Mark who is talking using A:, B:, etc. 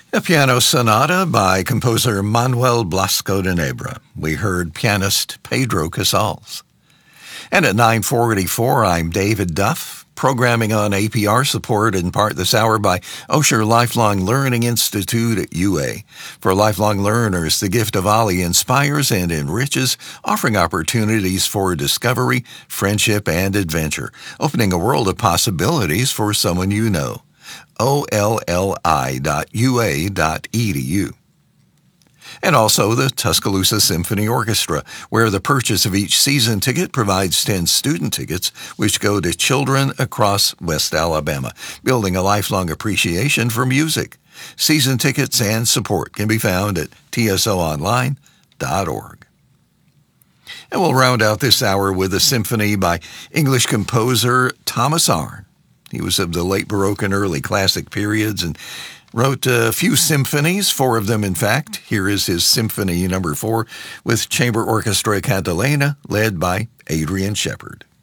A: A piano sonata by composer Manuel Blasco de Nebra. We heard pianist Pedro Casals. And at 9:44, I'm David Duff, programming on APR support in part this hour by Osher Lifelong Learning Institute at UA. For lifelong learners, the gift of Ali inspires and enriches, offering opportunities for discovery, friendship, and adventure, opening a world of possibilities for someone you know. olli.ua.edu. And also the Tuscaloosa Symphony Orchestra, where the purchase of each season ticket provides 10 student tickets, which go to children across West Alabama, building a lifelong appreciation for music. Season tickets and support can be found at tsoonline.org. And we'll round out this hour with a symphony by English composer Thomas Arne. He was of the late Baroque and early Classic periods and wrote a few symphonies, 4 of them in fact. Here is his Symphony No. 4 with Chamber Orchestra Catalina, led by Adrian Shepard.